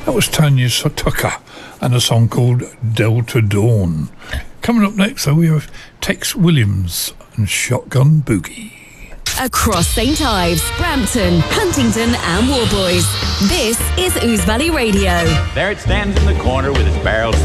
That was Tanya Tucker and a song called Delta Dawn. Coming up next, though, we have Tex Williams and Shotgun Boogie. Across St Ives, Brampton, Huntingdon and Warboys. This is Ouse Valley Radio. There it stands in the corner with its barrel